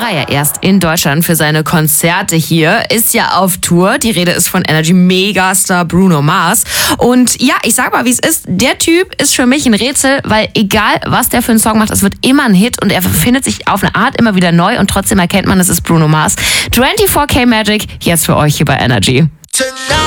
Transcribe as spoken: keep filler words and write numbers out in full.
war er ja erst in Deutschland für seine Konzerte hier, ist ja auf Tour. Die Rede ist von Energy-Megastar Bruno Mars. Und ja, ich sag mal, wie es ist, der Typ ist für mich ein Rätsel, weil egal, was der für einen Song macht, es wird immer ein Hit und er findet sich auf eine Art immer wieder neu und trotzdem erkennt man, es ist Bruno Mars. vierundzwanzig K Magic, jetzt für euch hier bei Energy.